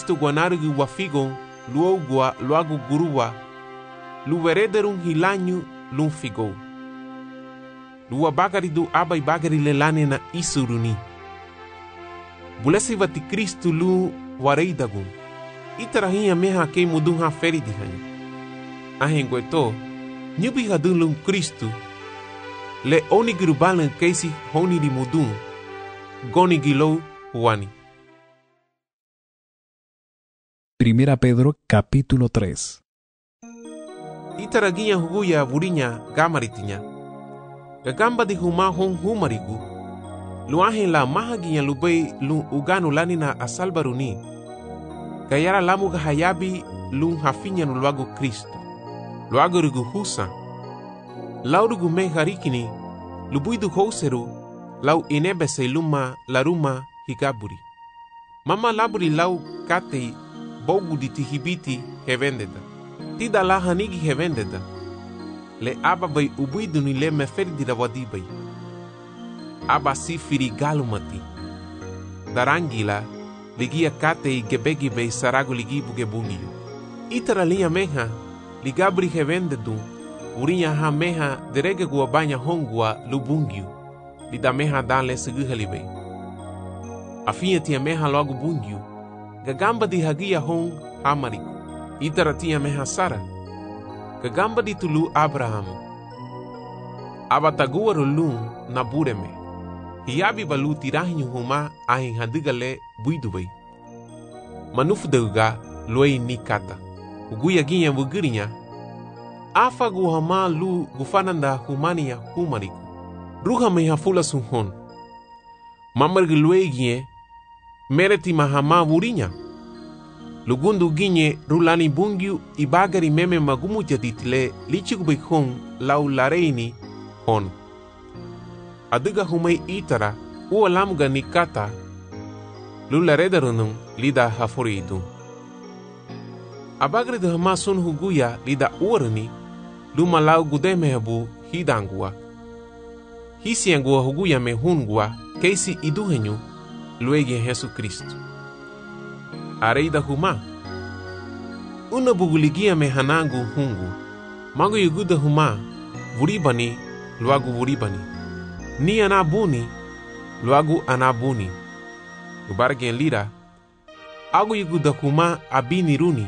Kristo guanarugu wafigon, luogua luagu gurua, luwerederun hilanyu lun figo. Lua bagari du abai bagari lelane na isuruni. Bulesi vati Kristo lu wareidagun. Itarahinha meha kei mudun ha feridihani. Ahengueto, nyubi hadun lun Kristo, le onigiru balan keisi honi di mudun, goni gilou huani. Primera Pedro capítulo 3. Itaraginya huguya vurinya gamaritinya. Gagamba di huma hon humarigu. Luahen la mahaginya lubei lun uganu lanina asalbaruni. Gayara lamu gahayabi lun hafinya no luago Kristo. Luago rugu husa. Lau rugu me harikini. Lubuidu houseru. Lau inebese luma laruma higaburi. Mama laburi lau katei bogu di tihibiti hevendeda. Tida la hanigi hevendeda. Le aba bai ubuidu ni le meferdi da wadibai. Aba sifiri galumati. Darangila ligia katei gebegi bei saragu ligibu gebungiu. Itara linha meha ligabri hevendedu. Urinya ha meha derege gua banya hongua lubungiu. Lida meha dale seguhalibei. Afinha tia meha logo bungiu. Gagamba di hagia hong hamariku. Itara tia meha Sara. Gagamba di tulu Abraham. Abatagua rolun na bureme. Hiabi balu tirahinyu huma ahin hadigale buidubai. Manufdeuga luei nikata. Uguya ginha bugirinya. Afa guhama lu gufananda humania humariku. Ruha meha fula sunhon. Mamargi luei ginhe. Mereti mahama burinya. Lugundu ginye rulani bungiu ibagari meme magumu jaditile lichigubay hon lau lareini hon. Adiga humay itara ualamuga nikata lularedarunung lida hafuridu. Abagari de hama sun huguya lida uarani luma lau gudemehabu hidangua. Hisiangua huguya me hungua keisi iduhenyu luegi Jesu Kristo. Areida huma. Una buguligia me hanangu hungu. Mago yuguda huma. Vuribani, luagu vuribani. Ni anabuni, luagu anabuni. Ubargen lira. Agu yuguda huma abini runi.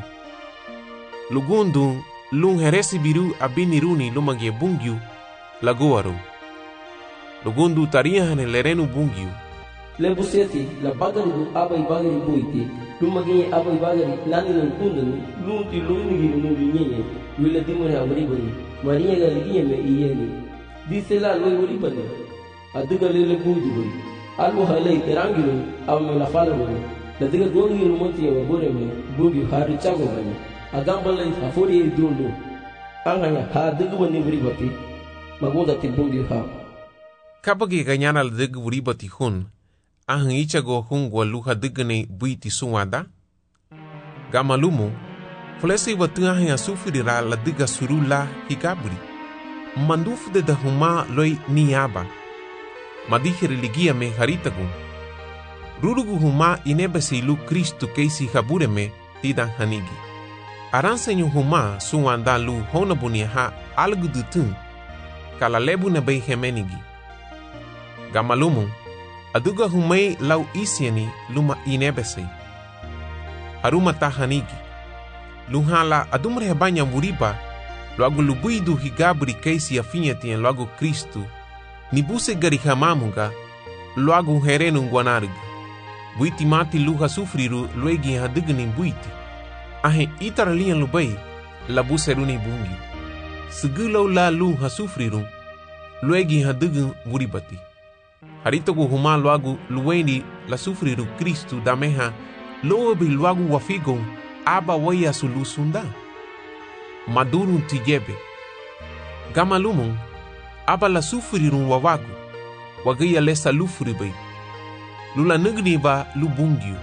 Lugundu lung heresi biru abini runi lumagie bungiu laguaru. Lugundu taria hane lerenu bungiu. Lebuseti la bagari du abai bagari buiti lumagini abai bagari lani nan kundani lunti lunigi lungi nyenye wila dimore abribani mariya galigiye me iyeni dice la loi uribani aduga lele buidi bui almu halai terangiru amme la falani la diga gongi lumonti ya bore me bugi hari chago bani agambalai afori idrulu anganya ha diga bani uribati magoda tibungi ha Kabagi ganyana la diga uribati hun. Ahang ichago hungwa luha digane buiti suwada. Gamalumu, fulesi watu ahang asufirira la diga surula higabri. Mandufu de dahuma loi niaba. Madihiri ligia me haritagu. Rurugu huma inebasi lu Kristo keisi habureme tidan hanigi. Aransenyu huma suwanda lu honabunia ha algu dutun. Kala lebu na bei hemenigi. Gamalumu, aduga humay lau isiani luma inebesay. Haruma tahanigi. Luhala adumre habanya muriba, loago lubuidu higabri keisi afinyatien loago Kristu, nibuse garihamamunga, loago herenu guanarga. Buiti mati luha sufriru luegi hadigani buiti. Ahe itaralian lubay, labuseruni bungi. Segulau la luha sufriru, luegi hadigan muribati. Haritogu huma luagu luweni la sufriru Kristu dameha loebi luagu wafigon aba waya sulusunda. Madurun tijebe. Gamalumun aba la sufriru wawagu wagaya lesa lufribai. Lula nugni ba lubungiu.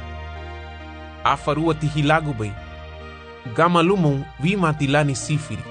Afarua tihilagu bai. Gamalumun vimatilani sifiri.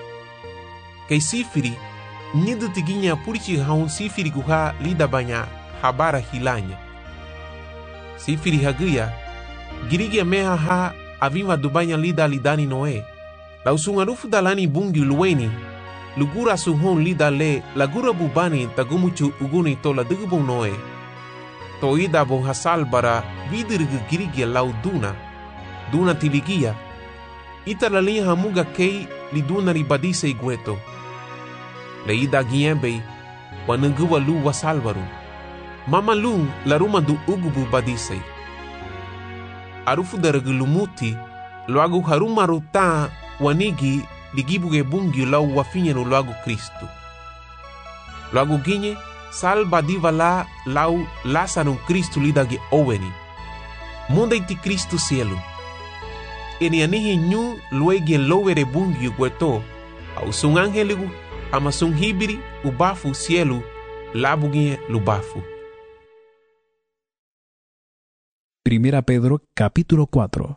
Kay sifiri nidu tiginya purichi haun sifiri guha lida banya habara hilanya. Sifiri haguya Girigia meha ha aviva dubanya lida lidani Noe. La usungarufu dalani bungi luweni. Lugura suhon lida le lagura bubani tagumuchu uguni tola digubong Noe. Toida bon hasal bara vidirgu girigia lau duna. Duna tiligia. Ita la linha hamuga kei liduna ribadise igueto. Le ida giembe wanunguwa lu wasalvaru. Mama lung la ruma du ugubu badise. Arufu daragulumuti loagu harumaru ta wanigi ligibuge bungi lau wafinyenu loagu Kristu. Loagu ginye salba diva la lau lasanum Kristu lidagi oweni. Munda iti Kristu cielo. Eni anihi nyu luegi lowere bungi gueto au sung angeligu ama sung hibiri ubafu cielo labugie lubafu. Primera Pedro capítulo 4.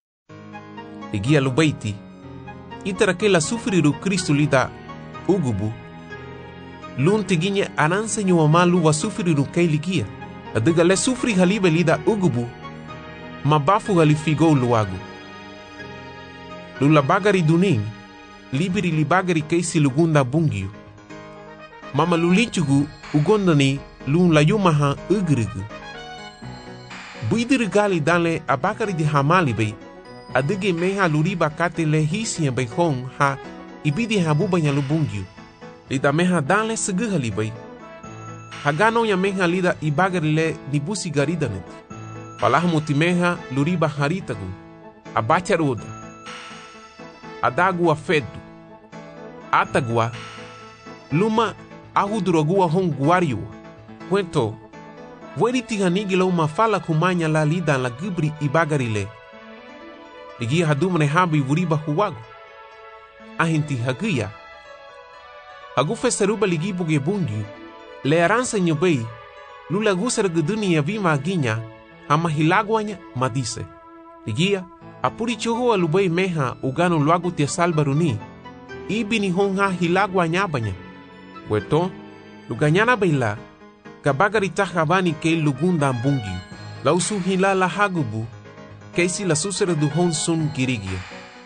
Ligia lubaiti itara que la sufriru Kristu lida ugubu lun tiginye ananse nyuama luwa sufriru kei ligia adiga le sufri halibe lida ugubu mabafu halifigo luagu lula bagari duning libiri libagari kei silugunda bungiu mama lulichugu ugondani lun layumaha ugrigu buidirigali dale abakari di hamalibe adige meha luriba kate le hisi be hong ha ibidi habuba nya lubungyu lida meha dale seguhalibe hagano ya meha lida ibagari le nibusi garidanet palahmuti meha luriba haritagu abacharuda adagua fedu atagua luma ahudurogua hong guariu cuento Weri tiganigi lau mafala kumanya la lida la gibri ibagarile. Ligia hadumane habi wuriba huwagu. Ahinti hagia. Hagufe seruba ligibu gebungi. Le aransa nyobei. Lula gusar guduni ya vima aginya. Hama hilagwanya madise. Ligia apuri choho alubei meha ugano luagu tia salbaruni. Ibini honga hilagwanya banya. Weto luganyana beila. Kabagari tahabani kei lugunda mbungi. Lausu hila la hagubu. Keisi la susere du hon sun girigia.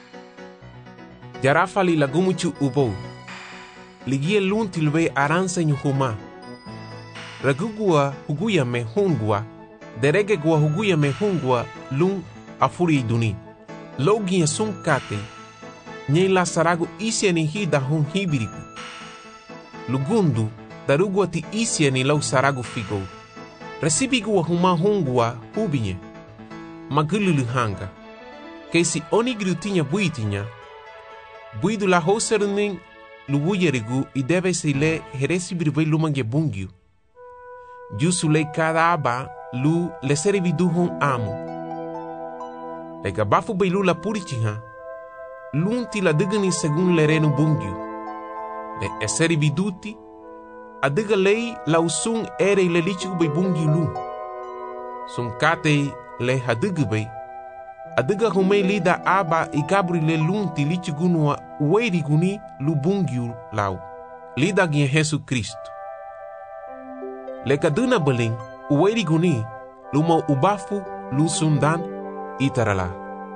Jarafali la gumuchu ubou. Ligie lunti lube aranse nyuhuma. Ragugua huguya me hungua. Derege gua huguya me hungua lun afuri duni. Logia sun kate. Nye la saragu isya ni hida hon hibiriku. Lugundu. Darugua ti isya ni lau saragu figo. Resibigua huma hungua hubinye. Magululu hanga. Keisi onigru tinya buitinya. Buidu la hoseruning lubuyerigu i debe se le heresibirve lumange bungiu. Jusu le kada aba lu le seribidu hon amo. Le gabafu beilu la purichiha. Lunti la digani segun le renu bungiu. Le eseribiduti adiga lei la usung ere le lichu bei bungi lu. Sun kate le hadiga bei. Adiga humei lida aba i gabri le lunti lichu gunua ueri guni lu bungi lau. Lida gien Jesu Kristo. Le kaduna beling ueri guni luma ubafu lu sundan itarala.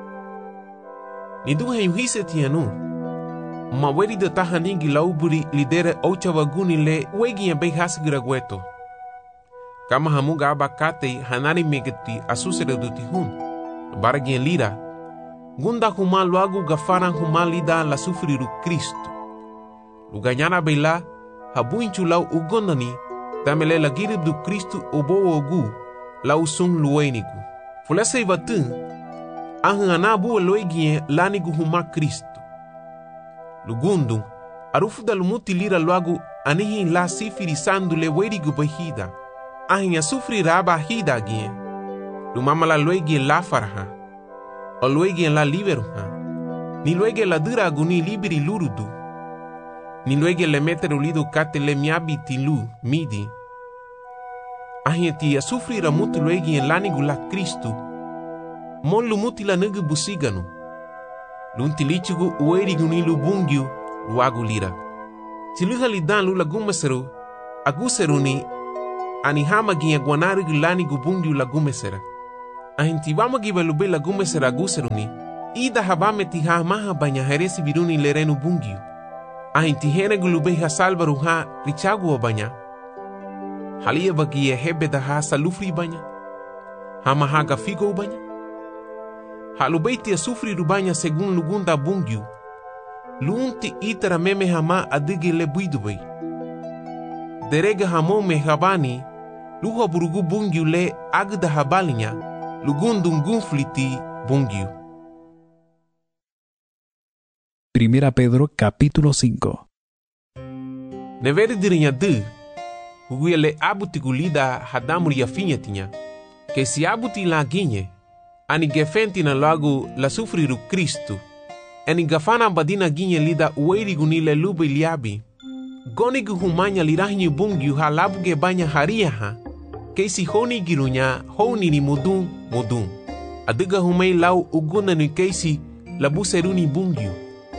Nidu heyuhise tianu. Maweri de tahaningi lauburi lidere ochawaguni le wegi ya bei hasigira gueto. Kama hamuga abakate hanari megeti asusere duti hun. Baragi lira. Gunda huma luagu gafaran huma lida la sufriru Kristo. Luganyana beila habuinchu lau ugondani tamele la girib du Kristo obo ogu lau sun luenigu. Fulese ivatun ahanganabu loegie lanigu huma Kristo. Lugundung, arufu da lumuti lira luagu anihi la sifiri sandu le werigu bahida. Ahin ya sufri raba hida gien. Lumama la luegi la farha. O luegi la liberuha. Ni luegi la dura aguni liberi lurudu. Ni luegi le meteru lidu kate le miabi tilu midi. Ahin ti ya sufri ramutu luegi en lanigu la Kristu. Mon lumuti la nugu busiganu. Lunti lichugu uerigu ni lubungiu luagu lira. Tiluha lidan lula gumeseru aguseru ni anihama gia guanarigu lani gubungiu la gumesera. Ahinti vama giba lube lagume seragu seruni. Ida habame tiha maha banya heresi biruni lerenu bungiu. Ahinti hene gulube ha salvaru ha richagu banya. Halia bagi hebe da ha salufri banya. Hama haga figo banya. Halubeitia sufri rubanya segun lugunda bungiu. Lunti itara meme hama adigi le buidubei. Derega hamo me habani. Luha burugu bungiu le agda habalinya. Lugundum gunfliti bungiu. Primera Pedro capítulo 5. Neveri dirinya de. Huguia le abuti gulida hadamuri ya finha tinha. Que se abuti la ginye. Ani gefenti na lagu la sufriru Cristo. Ani gafana badina ginye lida ueri gunile lube liabi. Gonigu humanya lirahinyu bungiu ha labuge banya haria ha. Que si honi girunya honi ni mudum. Adiga humei lau uguna ni keisi labu seruni bungiu.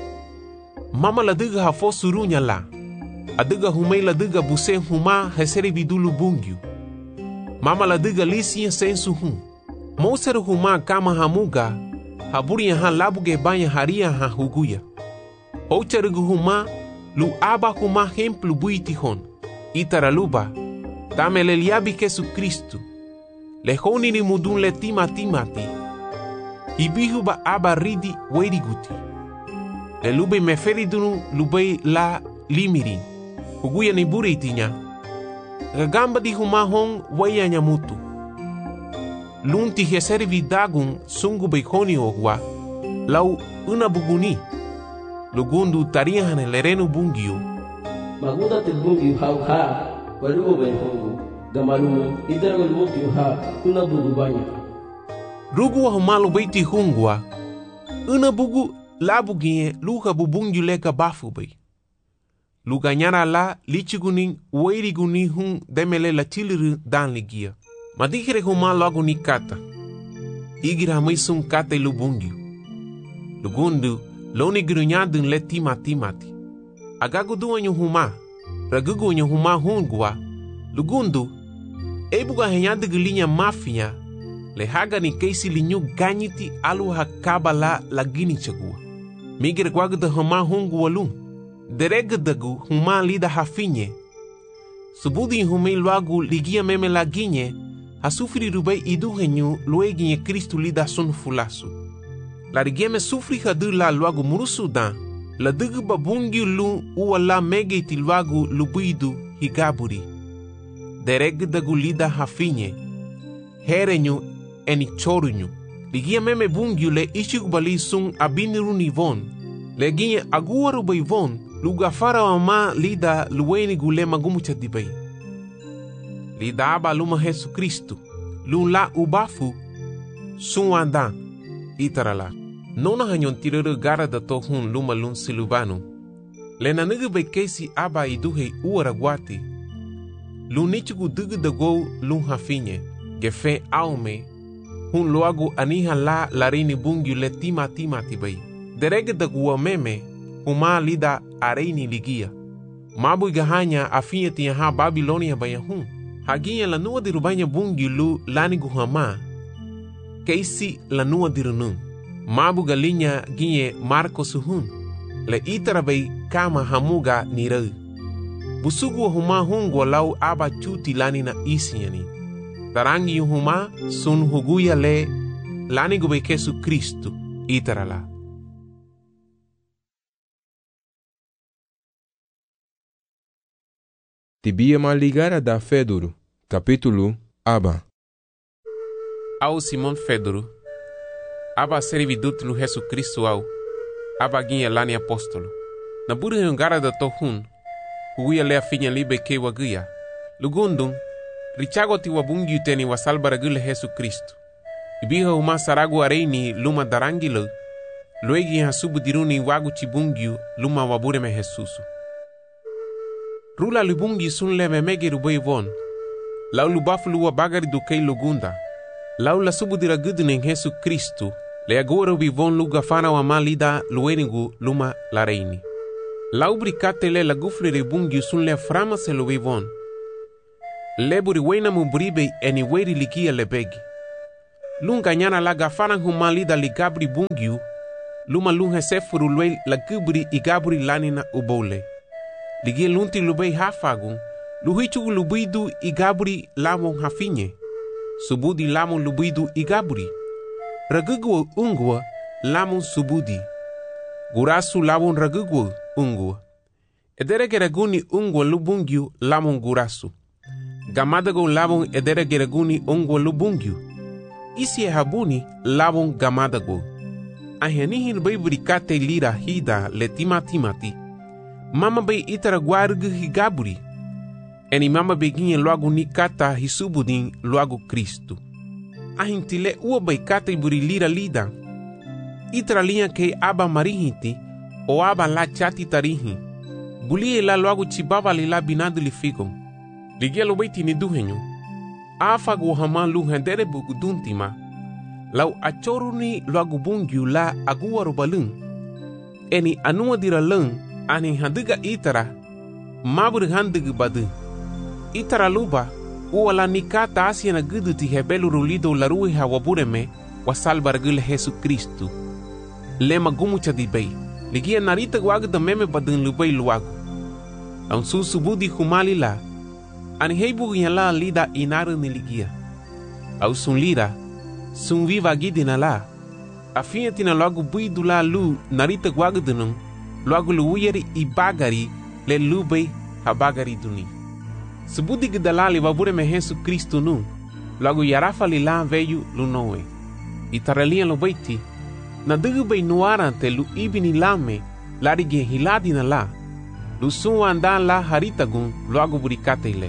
Mama la diga ha fosurunya la. Adiga humei la diga buse huma heseri vidulu bungiu. Mama la diga lisia sensu hum. Moseru huma kama hamuga. Haburia ha labuge banya haria ha huguya. Oucherugu huma lu aba huma hemplu buitihon. Itaraluba. Tamele liabi Jesu Kristu. Lehoni ni mudun le timati. Ibihu ba aba ridi weriguti. Le lube meferidunu lube la limiri. Huguya ni buri tinya. Gagamba di humahon waya nyamutu. Lunti heseri vidagun sungu beikoni ogwa. Lau una buguni. Lugundu tarihan lerenu bungiu. Magunda te bungiu hau ha. Walugo benhongu. Gamalumu idaragol mugiu ha. Una bugu banya. Rugu wa humalu beiti hungwa. Una bugu labuginye luha bubungiu leka bafu bei. Luganyara la lichigunin weiriguni hun demele la chiliru dan ligia. Madikere huma logo ni kata. Igira maisun kata lubungiu. Lugundu loni grunyadun le timati. Agagu duanyu huma. Ragugu nyu huma hungwa. Lugundu ebuga henyade gulinya mafia. Le haga ni keisi linyu ganyiti alu hakaba la gini chagua. Migir gwagda huma hungwa lung. Deregdagu huma lida hafinye. Subudi humei luagu ligia meme la ginye. Hasufri rubei iduhenyu lueginye Kristu lida sun fulasu. La rigeme sufri hadu la luagu murusu dan. La dugu babungi lu uwa la megeti luagu lubuidu higaburi. Deregdagu lida hafinye. Herenyu eni chorunyu. Ligia meme bungiu le ishigubali sun abiniru nivon. Leginye aguaru beivon. Lugafara wa ma lida luweni gule magumu chadibay. Lida aba luma Jesu Kristu. Lula ubafu. Sunwanda. Itarala. Nona hanyon tiruru gara da tohun luma lun silubanu. Lena nugu bekesi aba iduhe uaraguati. Lunichugu dugu dago lun hafinye. Gefe aume. Hun loagu aniha la larini bungiu le timati bay. Derege daguwa meme. Huma lida areini ligia. Mabu igahanya afinye tiya ha Babilonia bayahun. Haginya lanua dirubanya bungi lu lani guhama. Keisi lanua dirunun. Mabu galinya ginye Marco suhun. Le itarabay kama hamuga nirau. Busugu huma hungwa lau aba chuti lani na isinyani. Tarangi huma sun huguya le lani gube Jesu Kristu itarala. Tibia maligara da Fedoro, capítulo Aba. Au Simon Fedoro. Aba servidut lu Jesu Kristu au. Aba ginha lani apóstolo. Na buri hungara da tohun. Huguia le afinha libe ke waguia. Lugundum. Richago ti wabungi uteni wasalbara gule Jesu Kristu. Ibiha uma saragu areini luma darangilo. Luegi hasubu diruni wagu chibungiu luma wabure me Jesusu. Rula lubungi sun leme mege rubei von. Lau lubafu luwa bagari dukei lugunda. Lau la subu dira gudunen Jesu Kristu. Le agora vivon luga fana wa malida luenigu luma la reini. Lau bricate le la gufle ribungi sun le frama se lo vivon. Le buri wena mubribe eni weri likia le begi. Lun ganyana la gafanan humali da li gabri bungiu, luma lun hesefuru lue la gubri I gabri lanina ubole. Ligie lunti lubei hafagun, luhichugu lubidu I gabri lamon hafinye. Subudi lamon lubidu I gabri. Ragugwa ungwa lamon subudi. Gurasu lamon ragugwa ungwa. Edere geraguni ungwa lubungiu lamon gurasu. Gamadago lamon edere geraguni ungwa lubungiu. Isi habuni lamon gamadago. Ahenihin bay burikate lira hida le timati. Mama bay itara guargu higaburi. Eni mama beginha logo ni kata hisubudin logo Cristo. Ahintile ua bay kata buri lira lida. Itara linha ke aba marihiti o aba la chati tarihi. Bulie la logo chibaba li la binadu li figo. Ligia lo bay tini duhenyo. Afa guhama luhendere buguduntima. Lau achoruni logo bungiu la agua robalun. Eni anua dira lung ani handiga itara. Mabur handiga badu. Itara luba uala nikata asia na gudu ti hebelu rulido la rui hawabureme wa salvar gule Jesu Cristo. Lema gumucha di bay. Ligia narita guagu da meme badun lubay luagu. Laun susubudi humali la. Ani heibu la lida inaru ni ligia. Au sun lira. Sun viva gidina la. Afinha tina logo buidu la lu narita guagu dunung. Logo lu uyeri I bagari le lubay habagari duni. Subudi gidalali wabure me Jesu Cristo nu. Logo yarafa li la veyu lu noe. Itaralia lo baiti. Na dugu bay nuarante lu ibini lame. Larige hiladina la. Lu sun andan la haritagun logo burikate ile.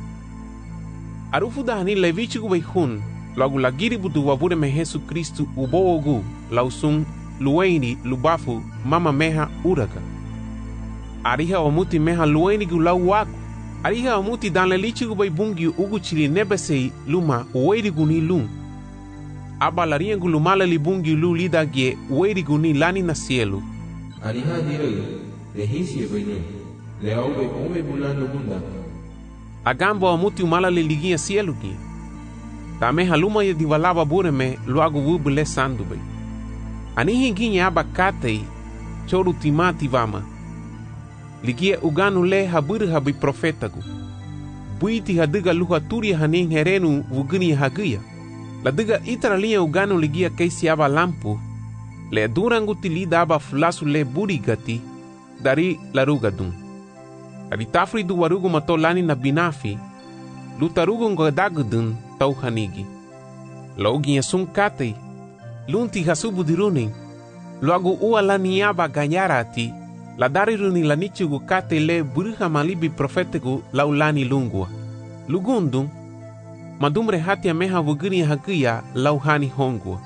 Arufu dahani levichigu bay hun. Logo la giribudu wabure me Jesu Cristo uboogu. Lausun lueni lubafu mama meha uraga. Ariha omuti meha lueni gu lau waku. Ariha omuti dan lelichigu bay bungi ugu chili nebesei luma uerigu ni lum. Aba lariengu lumala li bungi lu lida gie uerigu ni lani na cielo. Ariha direi, lehisi ebenu, leaube ome bulano bunda. Agambo omuti umala li ligia cielo gie. Ta meha luma ye diwalaba bureme luagu wubule sandu bay. Anihi ginye aba katei choru timati vama. Ligia uganu le haburu habi profetagu. Buiti hadiga luha turi hanin herenu wuguni hagia. La diga itara linha uganu ligia keisi aba lampu. Le durangu tilida aba fulasu le burigati dari larugadun. Dari tafri du warugu mato lani na binafi. Lutarugu ngodagudun tau hanigi. Loginha sun katei. Lunti hasubu diruning. Logo ua lani aba ganyarati. La dariruni lanichugu kate le buruha malibi profetegu laulani lungua. Lugundung. Madumre hatia meha wuguni hagia lauhani hongua.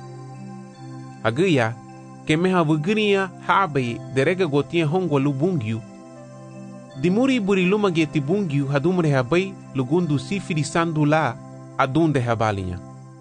Hagia ke meha wuguni habe derega gotia hongua lubungiu. Dimuri buri luma geti bungiu hadumre habai lugundu sifiri sandu la adunde habalinha.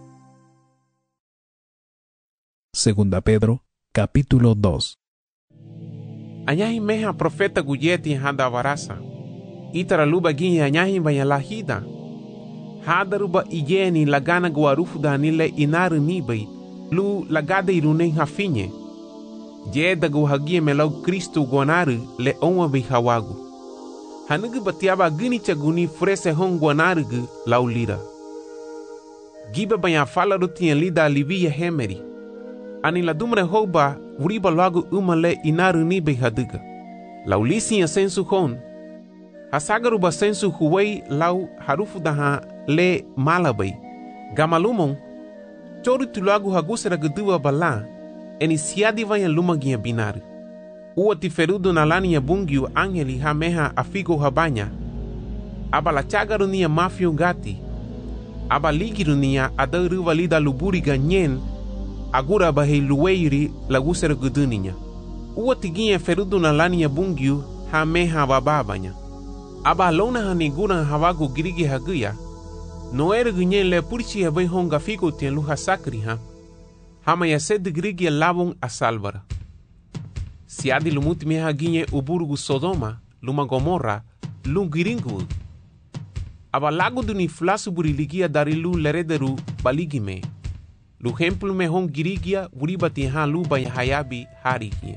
Segunda Pedro, capítulo 2. Anyahi meha profeta guyeti handa varasa. Itara luba ginha anyahi banyalahida. Hadaruba igeni lagana guarufu danile inaru nibai. Lu lagada irunen hafinye. Jeda guhagie melau Cristo guanaru le onwa bihawagu. Hanugu batiaba gini chaguni frese hong guanaru gu laulira. Giba banyafala rutinha lida alivia hemeri. Ani la dumre hoba uriba logo umale inaru nibe haduga. Laulisi sensu hon. Hasagaruba sensu huwei lau harufu daha le malabai. Gamalumon. Choru tulagu hagusera gudua bala. Eni siadi vaya lumagia binaru. Ua tiferudu na lani ya bungiu angeli hameha afigo habanya. Aba la chagarunia mafio gati. Aba ligirunia adaruva lida luburi ganyen. Agora bahei lueiri lagusera guduninya. Ua tiginha ferudu na lani ya bungiu hameha bababanya. Aba lona hanigura hawagu girigi hagia. Noere gunyen le purchi habai honga figo tien luha sakri ha. Hama ya sed girigi labon a salvara. Siadi lumuti meha ginye uburugu Sodoma, luma Gomorra, lungiringu. Aba lago duni flasu buriligia darilu lerederu baligime. Lu hemplu me hon girigia buribati ha luba ya hayabi harikie.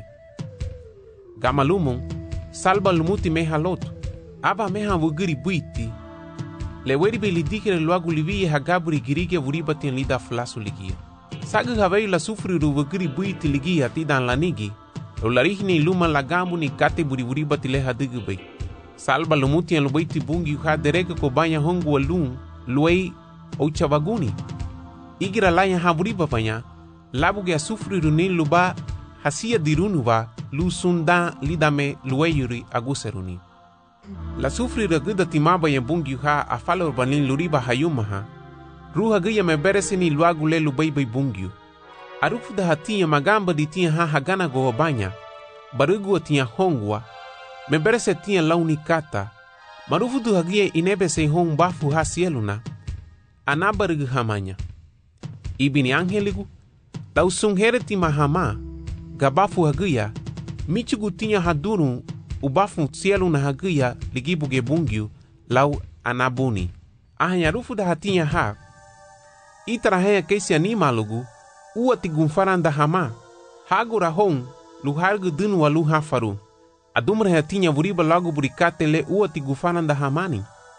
Gamalumon salba lumuti meha lotu. Aba meha wugiri buiti. Le weribe lidikere luagu livi hagaburi girigia buribati lida flasu ligia. Sagu havei la sufri ru wugiri buiti ligia tidan lanigi. Lo larihni luma lagamu ni kate buribati le hadigubei. Salba lumuti en lubaiti bungi ha dereka ko banya hongu walun luei o chavaguni. Igira laya haburiba panya labuge sufri runin luba hasia dirunuba lu sunda lidame lueyuri aguseruni. La sufri raguda timaba ya bungi ha afalo urbanin luriba hayumaha. Ruha gaya me beresini luagule lubeibai bungiu. Arufu da hatia magamba di tia ha hagana go banya. Barugu tia hongwa. Me berese tia launi kata. Marufu du hagia inebe se hong bafu ha sieluna. Anabargu hamanya. Ibini angeligu. Lau sunghereti mahama. Gabafu hagia. Michugu tia hadurun. Ubafu sieluna hagia ligibuge bungiu. Lau anabuni. Ahanya rufu da hatia ha. Itarahaya keisi animalugu. Ua tigunfaranda hama. Hagura hong. Luhargu dunu wa luha faru. Adumra hatinha vuriba logo buricate le ua tigufaranda hamani.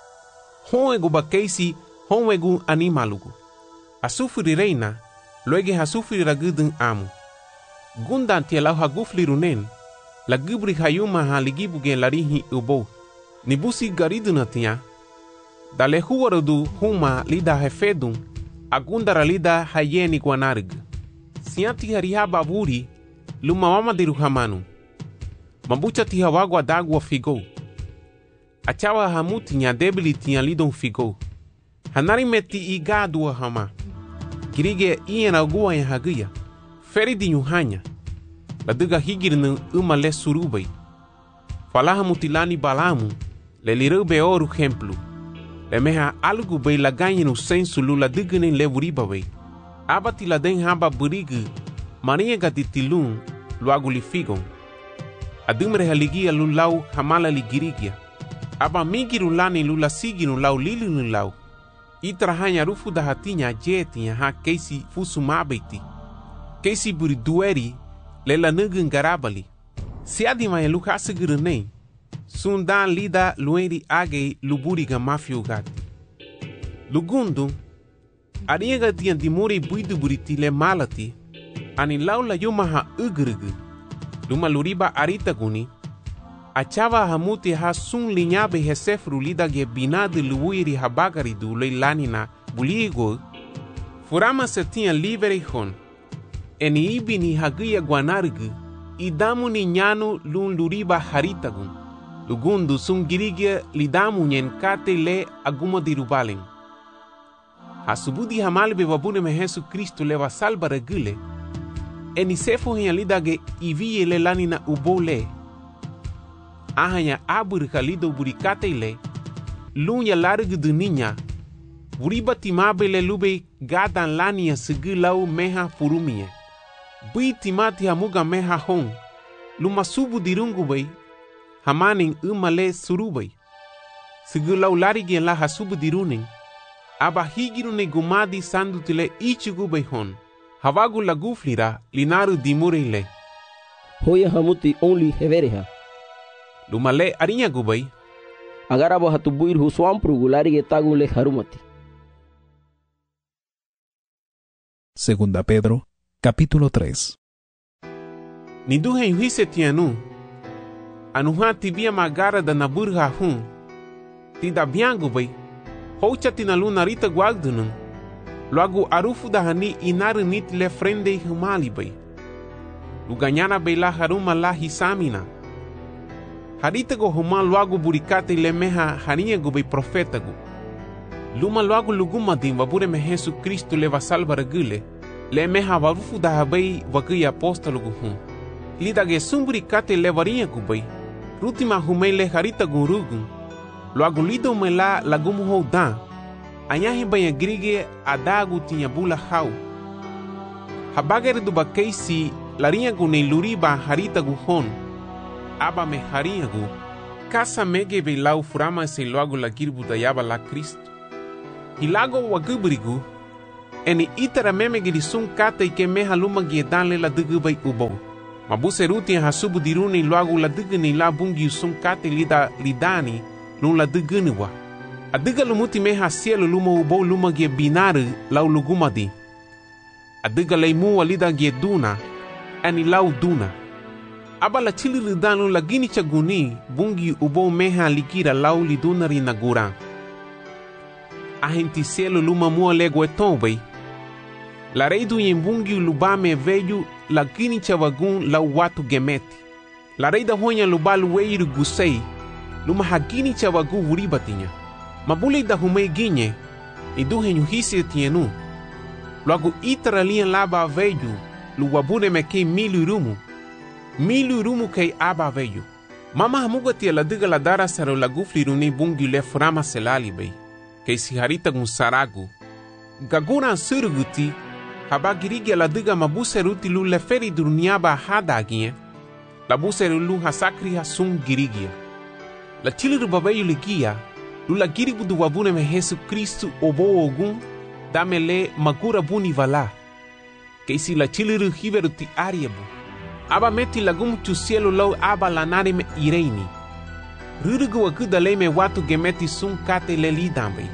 Honegu bakeisi honegu animalugu. Asufuri reina. Luege hasufuri ragudun amu. Gundan tia lau hagufli runen. La gubri hayuma ha ligibuge larihi ubo. Nibusi gariduna tia. Dale huwarudu huma lida hefedun. Agundara lida hayeni guanarg. Sianti harihaba buri. Luma mama diru hamanu. Mabucha tiha wagwa dagwa figo. Achawa hamuti nya debili tia lidon figo. Hanari meti igadua hama. Girige iena ogua ya hagia. Feri di nyuhanya. Laduga higirnu umale surubai. Falaha mutilani balamu. Le lirube oru hemplu. Le meha algu bei laganyenu sensu lula digenen le buribawei. Abati la den haba burigu. Maria gatitilun luagu li figon. Adumre haligia lulau hamala ligirigia. Aba migiru lani lula siginu lau lilinu lau. Itrahanya rufu da hatinya jetinya ha keisi fusu mabeti. Keisi buri dueri lela nugun garabali. Siadi maya luka sigurunei. Sundan lida lueri age luburiga mafiugati. Lugundu. Ariega tian dimuri buidu buriti le malati. Ani laula yuma ha ugrugu. Luma luriba arita guni. Achava hamuti ha sun linyabe hesefru lida ge binadu luwiri habagari du leilanina buligo. Furama se tinha livre hon. Eni ibini hagia guanargu. Idamu ni nyanu lun luriba haritagun. Lugundu sun girigia lidamu nyen kate le aguma dirubalen. Hasubudi hamalbe wabune me Jesu Kristo leva salva regule. Eni sefo henya lidage iviye le lanina ubole. Ahanya aburika lido burikate ile. Lunya largu duninya. Buriba timabe le lube gadan lania sigilau meha furumie. Bui timati hamuga meha hong. Luma subu dirungu bay. Hamaning umale surubay. Sigilau larigien la hasubu diruning. Aba higirune gumadi sandutile ichigu bay hon. Havagu laguflira linaru dimurile. Hoya hamuti only hevereha. Lumale arinya gubay. Agarabo hatubuir huswampru gularige tagule harumati. Segunda Pedro, capítulo 3. Niduhe yuhise tianu. Anuha tibia magara da naburha hun. Tida biangu bay. Hocha tinalu narita guagdunun. Logo arufu da hani inaru nit le frende humali bay. Luganyana bay la haruma la hisamina. Harita go huma logo burikate le meha harinha go bay profeta go. Luma logo luguma din wabure me Jesu Kristo leva salva regule. Le meha warufu da habay wakuya apostolo go hum. Lida ge sumburikate le varinha go bay. Rutima humay le harita go rugun. Logo lido me la lagumu ho dan. Anyahi banha grige adagu tinha bula hau. Habagere do bakeisi larinha gu nei luriba harita gu hon. Aba me harinha gu. Kasa mege be lau furama se logo la girbu da yaba la Cristo. Hilago wagubrigu. Eni itara memegiri sun kate ke meha luma giedanle la dugu bai ubo. Mabuseruti hasubu diruni luagu la duguni la bungi sun kate lidani lun la duguni wa. Adiga lumuti meha cielo luma ubo luma gie binaru lau lugumadi. Adiga leimu walida gie duna, eni lau duna. Aba la chili ridanu la gini chaguni bungi ubo meha likira lau liduna rinagura. Ahenti cielo luma mua lego etombe. La reidu yimbungi lubame veju la gini chavagun lau watu gemeti. La reida honya lubalu weiru gusei luma hagini chavagu vuribatinya. Mabule da humei ginye iduhe nyuhisi tienu. Luagu itara lian laba veju luwabune mekei milu rumu kei aba veju. Mama hamugati la diga la dara saro la gufli runi bungi le furama selali bei. Kei si harita gun saragu. Gagura suruguti habagirigi la diga mabuse ruti lu le feri durniaba hadagie. La buse lu hasakri hasun girigia. La chiliru babayu ligia lu la girigu du wabune me Jesu Kristu obo ogun damele magura buni vala. Kei si la chiliru hiveruti ariebu. Aba meti lagum tu cielo lau aba lanare me ireini. Rurugu wakuda le me watu gemeti sun kate le lidambe.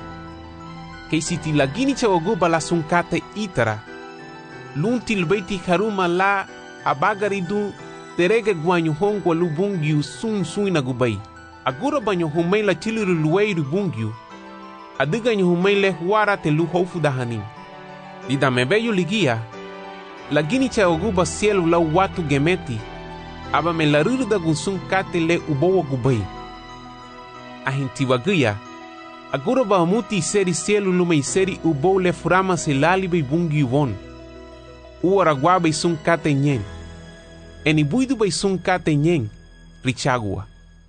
Kei si ti lagini chawaguba la sun kate itara. Lunti lbeiti haruma la abagaridu terege guanyu hongwa lu bungiu sun inagubai. Agura banyo humei la chiliru lueiru bungiu. Adiga nyu humei le huara te lu hofu dahanin. Lidame beyu ligia. Lagini chawaguba cielo lau watu gemeti. Aba me la ruruda gunsun kate le ubowa gubai. Ahinti waguya. Agora ba muti seri cielo luma iseri ubo le furama se lalibe bungi won. Uaragua sun kate nyen. Eni buidu bai sun kate nyen. Richagua.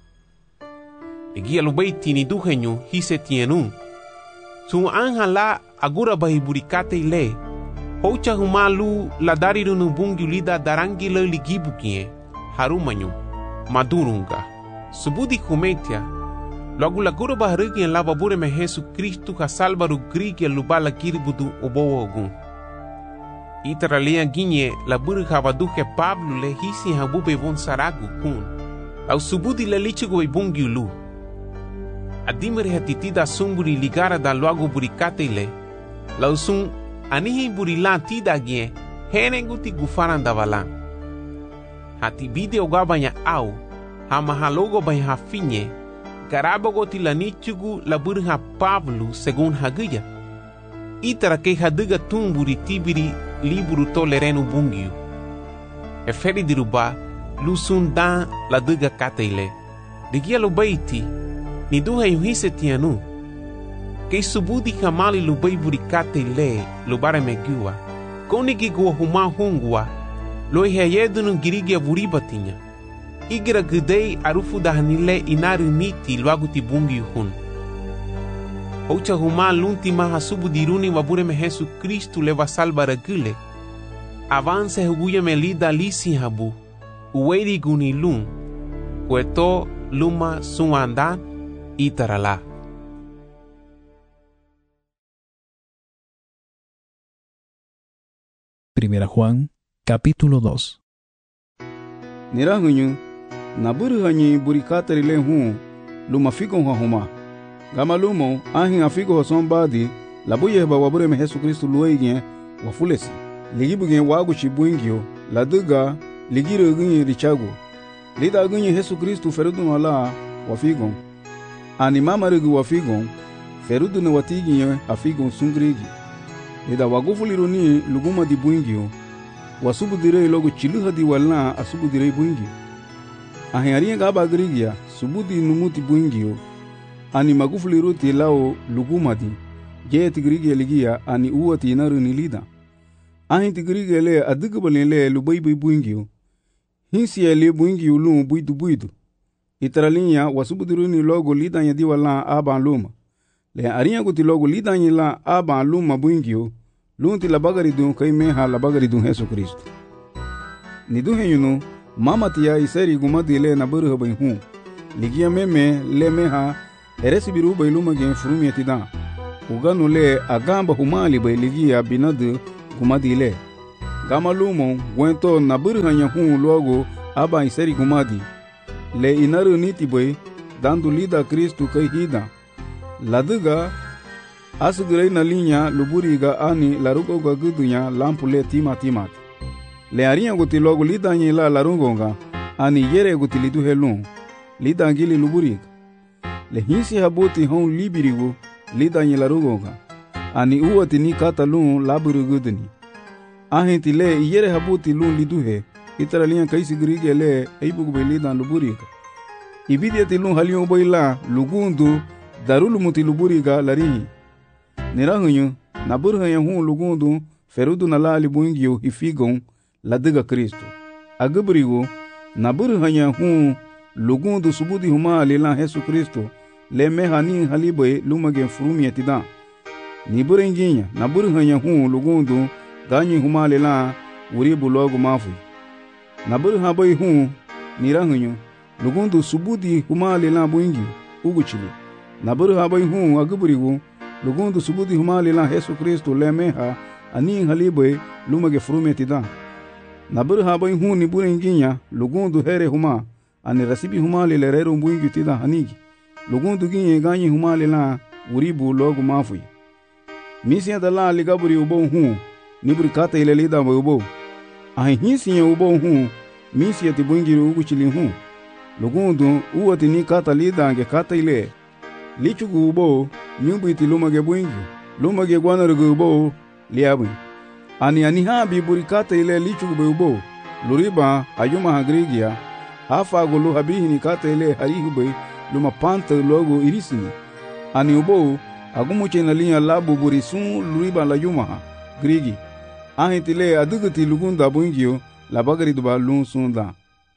Egia lubai tini duhenyu hise tienun. Sun anja la agora ba hiburikate le. Hocha humalu la darirunu bungi lida darangi le ligibukie. Harumanyu. Madurunga. Subudi kumetia. Logo la gura baharigi en la babure me Jesu Kristu ha salvaru grigi lubala kiribudu obo ogun. Itara lea ginye la buru habaduke Pablo le hisi habube von saragu kun. Au subudi le lichigo bungi ulu. Adimere hatitida sumburi ligara da loago burikate le. Lau sun anihi burilan tida gie henenguti gufaran da valan. Hati bide ogabanya au hamahalogo banya hafinye. Garabago tilanichugu la burha Pablo según haguya. Itara que haduga tumburi tibiri liburu tolerenu bungiu. Eferi diruba lusun dan la duga kateile. Digia lo baiti ni duha yuhise tianu. Que subudi kamali lo baiburi kateile lo bare megua. Konigi gua huma hungua lo heyedunu girigia vuribatinya. Igira gudei arufu dahanile inaru niti luagu tibungi hun. Ocha huma lunti maha subu diruni wabure me Jesu Kristu leva salva regule. Avance huguya me lida lisi habu. Uweri guni lun. Kueto luma suanda itarala. Primera Juan, capítulo 2. Nirahuñu naburu hanyi burikatari le hu luma figo huma gama lumo ahin afigo hosombadi labuye ba wabure me Jesu Kristu luege wa fulesi ligibuge wagu chibungio laduga ligiro gunyi richago lida gunyi Jesu Kristu ferudu wala wa figo ani mama rugu wa figo ferudu ne watigi afigo sungrigi lida wagufuliruni luguma di bungio wasubu dire logo chiluha di wala asubu dire bungio ahiaria gaba grigia subudi numuti bungio ani magufuli ruti lao lugumadi jet grigia ligia ani uati naru nilida ahinti grigia le adugubale le lubai bungio hinsi le bungio lu buidu itralinya wasubudiruni logo lidanya di wala aban luma le aria guti logo lidanya la aban luma bungio lunti la bagari dun kai meha la bagari dun Jesu Kristo ni duhenyunu mama tia iseri gumadi le na buru bai ligia meme le meha eresi biru bai luma gen frumi etidan uganu le agamba humali bai ligia binadu gumadi le. Gama lumo gwento nabur hanya logo aba iseri gumadi. Le inaru niti bai dandu lida Kristu kai hida. Laduga asugurei na linha luburiga ani larugoga gudunya lampu le timat. Le arinha guti logo lida nyi la larugonga ani yere guti lidu helun. Lida angili luburiga. Le hinsi habuti hon libirigo lida nyi larugonga. Ani uwati ni kata lun laburu guduni. Ahenti le yere habuti lun liduhe. Itara linha kaisi gurige le eibugu be lida luburiga. Ibidiati lun halion boila lugundu darulu muti luburiga larihi. Nirahunyu naburhanya hun lugundu ferudu na lali buingio hifigon ladiga Kristo. Agabrigo naburhanya hun lugundu subudi huma lila Yesu Kristo le mehani haliboy lumage furumi etidan. Niburenginya naburhanya hun lugundu ganyi huma lila uribu logo mafu. Naburhaboy hun nirahunyu lugundu subudi huma lila buingio uguchili. Naburhaboy hun agabrigo lugundu subudi huma lila Yesu Kristo le meha ani haliboy lumage furumi etidan. Naburhaboy hun niburenginya lugundu here huma ani rasibi huma lila rero buingio tidan hanigi. Lugundu ginye ganyi huma lila uribu logo mafu. Misia dala ligaburi ubo hun niburi kata ile lida ubo. Ahi hinsinya ubo hun misia tibungiri uguchili hun. Lugundu uwati ni kata lida ange kata ile. Lichugu ubo nyumbu iti lumage buingi. Lumage guanarugu ubo liabu. Ani habi buri kata ile lichugu be ubo. Luriba ayuma hagrigia. Hafa gulu habihi ni kata ile harihu be luma panta logo irisini. Ani ubo agumuche na linya labu buri sun luriba la yumaha grigi. Ahitile aduguti lugunda buingio la bagari duba lun sunda.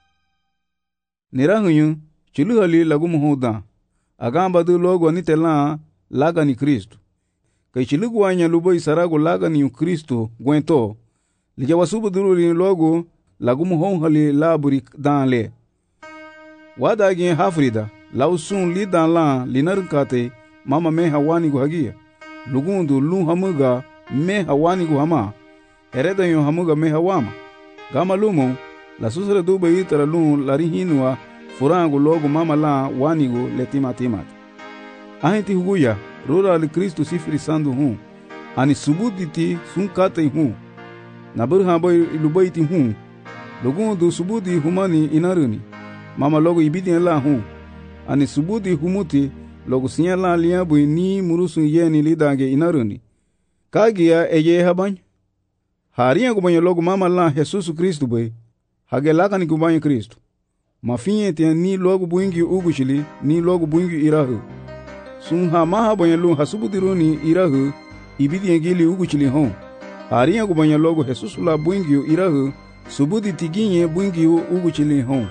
Nirahunyu chuluhali lagumuhuda. Agamba du logo anitela laga ni Kristo. Kai chiluguanya lubo isarago laga ni Kristo gwento. Lijawasubu duru li logo lagumuhonhali laburi danle. Wadagi hafrida lausun li dan la linarkate mama me hawani guhagia. Lugundu lun hamuga me hawani guhama. Hereda yon hamuga me hawama. Gama lumo la susre dube itara lun larihinua furangu logo mama la wanigo le timat. Ahenti huguya rura li Kristo sifiri sandu hun. Ani subuditi sun kate hun. Naburha boy lubaiti hun. Lugundu subudi humani inaruni. Mama logo ibidien la hun. Ani subudi humuti logo sinya la liabu ni murusu yeni lidange inaruni. Kagia eye habany. Haria kubanya logo mama la Jesus Kristo boy. Hage laka ni kubanya Kristo. Mafinye tia ni logo buingi ugushili ni logo buingi irahu. Sunha maha banya lu hasubudiruni irahu ibidien gili ugushili hon. Haria kubanya logo Jesus la buingi irahu subudi tiginye buingi ugushili hon.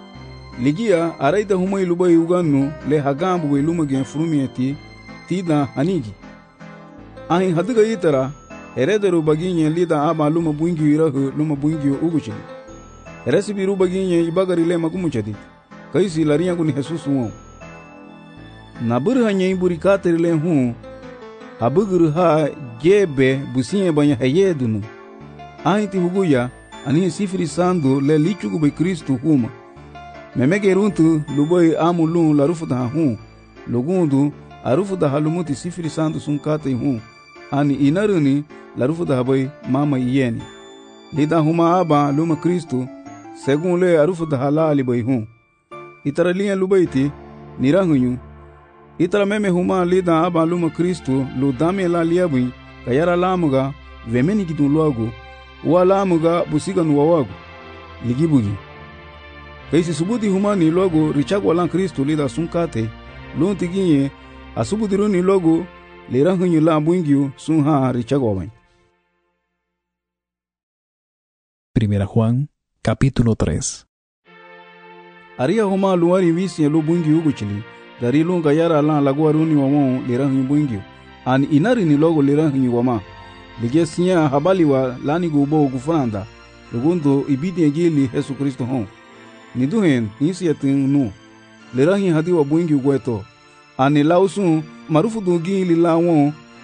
Ligia araita humai lubai uganu le hagambu we lumage furumieti tida hanigi. Ahin haduga itara herederu baginye lida aba luma buingi irahu luma buingi uguchili. Heresibi rubaginye ibagari le magumuchadi. Kaisi lariya kuni Jesus won. Naburhanye iburi katerile hun. Habuguru ha jebe businye banya hayedunu. Ahiti huguya ani sifiri sandu le lichugu be Kristo huma. Memege runtu luboi amulun la rufuda hun. Lugundu arufuda halumuti sifiri sandu sunkate hun. Ani inaruni la rufuda habai mama iyeni. Lida huma aba luma Kristo segun le arufuda halali bai hun. Itara liya lubaiti nirahunyu. Itara meme huma lida aba luma Kristo lu dame la liabui kayara lamuga vemeni kitun logo. Wa lamuga busiga nuwawagu. Ligibugi. Kaisi subudi humani logo richagwa lan Kristo lida sunkate lunti ginye asubudiruni logo lirahunyu la buingio sunha richagwa wan. Primera Juan, capítulo 3. Aria huma luari visi lo buingio uguchili dari lunga yara lan laguaruni wamon lirahunyu buingio an inari ni logo lirahunyu wama ligesinya habali wa lani gubo gufranda lugundo ibidi ngili Yesu Kristo hon. Niduhen nisi yatin nu lerahi hadi wa buingi gweto ani lausun marufu dungi li lawon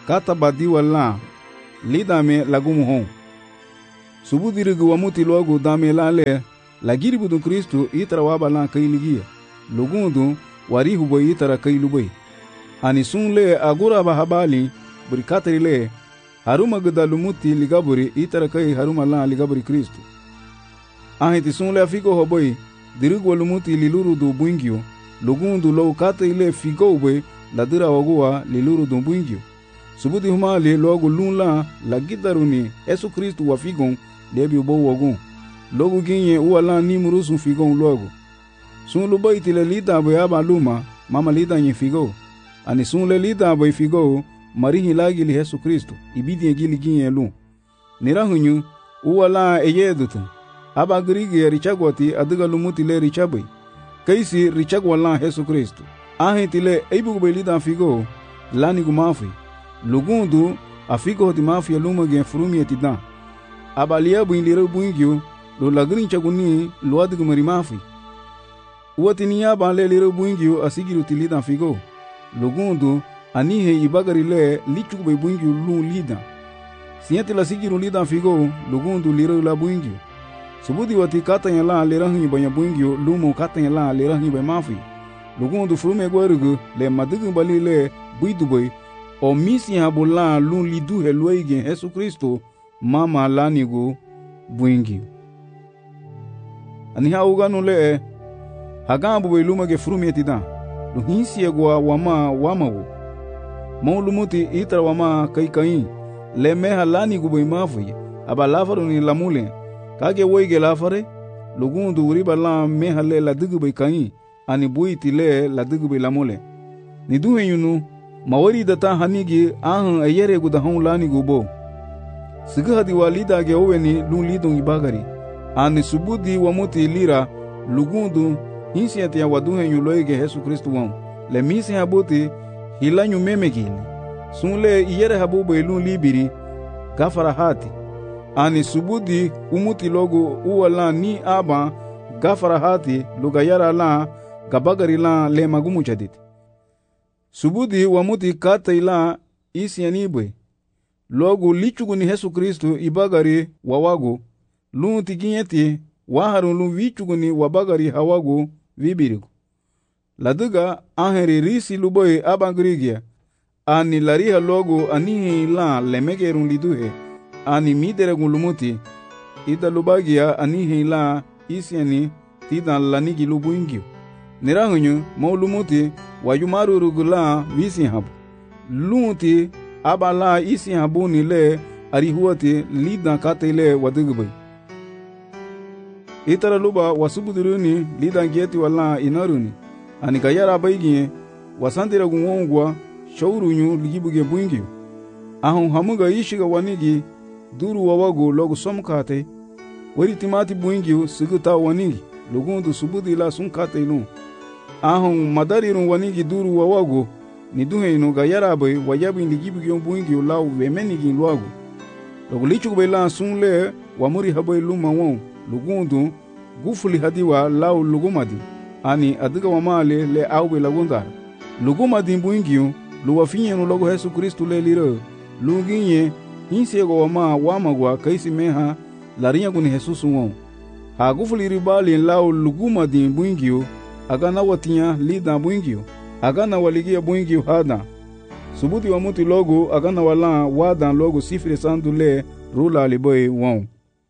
kata badi wala lidame lagumu hon. Subudirigu wamuti logo dame lale lagiri budun Kristu itara wabala kai ligia. Lugundu warihu boy itara kai lubai. Ani sunle agura bahabali burikatri le haruma gada lumuti ligaburi itara kai haruma la ligaburi Kristu. Ahiti sunle afigo hoboy dirigu lumuti liluru do buingio. Lugundu lo kata ile figo boy ladira wagua liluru do buingio. Subudi humali logo lunla lagidaruni Yesu Kristu wafigon debi ubo wagun. Logo ginye uwala ni murusun figon logo. Sun luba itile lida boy aba luma mama lida nye figo. Ani sun le lida boy figo marihi lagili Yesu Kristu ibidi gili ginye lu. Nirahunyu uwala eyedutu. Aba grigi richagwati adiga lumuti le richaboy. Kaisi richagwala Yesu Kristu. Ahitile eibu boy lida figo lani gumafi. Lugundu afigo di mafia luma gen frumi etidan. Abalia buin lira buingyo lo lagrin chaguni lo adigu marimafi. Uwatiniya banle lira buingyo asigiru tilidan figo. Lugundu anihe ibagari le lichuk be buingyo lu lidan. Siente la sigiru lidan figo lugundu lira la buingyo. Subudi wati katanya la lira hunyi banya buingyo lumo katanya la lira hunyi mafi. Lugundu frume gwarugu le madigu bali le buidu boy. O misi habula lun lidu heluege Yesu Kristo mama lanigu buingi. Ani hauganu le hagambu be lumage frumi etidan. Luhinsi egwa wama wamawo. Maulumuti itra wama kai le meha lanigu be mafi aba lafaru ni lamule kage woige lafare lugundu uriba la meha le ladigu be kai ani buiti le ladigu be lamule. Ni duhe yunu mawari data hanigi ahan ayere guda hon lani gubo. Siga hadi walida ge oweni lun lidon ibagari. Ani subudi wamuti lira lugundu hinsiate ya waduhe yuloige Yesu Kristu wan. Le misi habuti hilanyu memegili. Sunle iyere habube lun libiri gafara hati. Ani subudi umuti logo uwala ni aba gafara hati lugayara la gabagari la le magumu chaditi. Subudi wamuti kata ila isi yanibwe. Logo lichugu ni Yesu Kristu ibagari wawago. Lunti ginyeti waharun lun vichugu ni wabagari hawago vibirigo. Laduga aheri risi luboy abangrigia. Ani lariha logo anihi ila lemegerun liduhe. Ani mideregun lumuti. Ita lubagia anihi ila isi yani tida lanigi lubu ingio. Nirahunyu maulumuti wayumaru rugula visi habu. Lunti abala isi habu ni le arihuati lidan kate le wadigubay. Itara luba wasubuduruni lidan gieti wala inaruni. Ani kayara baygiye wasantira gungongwa shaurunyu ligibuge buingyo. Ahun hamuga ishiga wanigi duru wawago logo somkate. Wari timati buingyo siguta wanigi. Lugundu subudi la sunkate ilun. Ahun madarirun wanigi duru wawago ni duhe inu gayara bay wayabi ligibuge buingyo lau wemenigi luago. Logo lichuk bay la sunle wamuri habay luma won. Lugundu gufuli hadiwa lau lugumadi. Ani adiga wamale le auwe lagundar. Lugumadi buingyo luwafinyenu logo Yesu Kristu le lire. Luginye hinsego wama wamagwa kaisi meha larinya guni Jesus won. Ha gufuli ribali lau lugumadi buingyo agana watinya lida buingyo. Agana waligia buingyo hada. Subuti wa muti logo agana wala wadan logo sifre sandu le rula liboy won.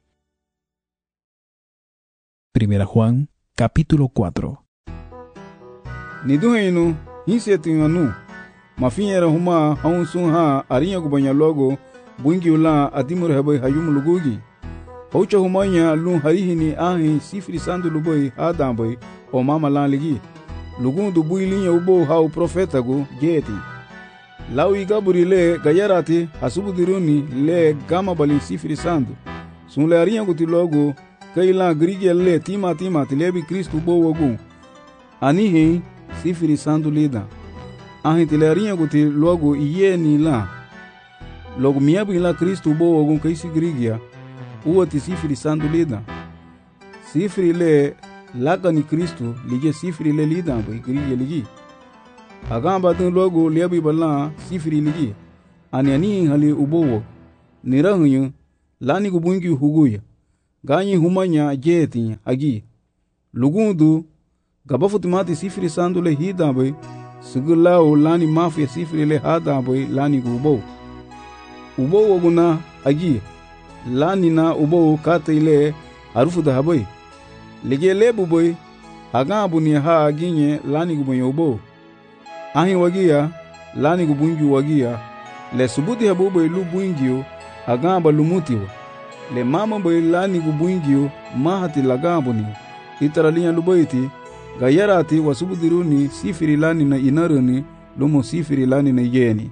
Primera Juan, capítulo 4. Niduhe inu hinseti nganu. Mafinyera huma haunsun ha arinya gubanya logo buingyo la adimur heboy hayum lugugi. Haucha humanya lun harihini ahi sifri sandu luboy hadan boy o mama lan ligi. Lugundu builinya ubo hau profeta go geti. Lau igaburi le gayarati hasubudiruni le gama balin sifri sandu. Sun le arinya guti logo kaila grigi le tima tilebi Kristu bo wogu. Anihi sifri sandu lida. Ahi tile arinya guti logo iye ni la. Logo miyabu ila Kristu bo wogu kaisi grigia. Uwati sifri sandu lida. Sifri le laka ni Kristu lige sifri le lida bo grigi ligi. Agamba dun logo liabi bala sifri ligi. ani hali ubowo nirahnyu lani gubungi huguya ganyi humanya jeti agi lugundu gabafutimati sifiri sandule hidabe sigulao lani mafia sifiri le hadabe lani gubo ubowo guna agi lani na ubowo kate ile harufu dahabe ligele buboy agabu ni ha aginye lani guboyo ubo ahi wagia lani gubungi wagia le subuti habuboy lu buingio agamba lumutiwa le mama boy lani gubungio mahati lagambuni itaralinya luboyti gayarati wasubudiruni sifiri lani na inaruni lumo sifiri lani na yeni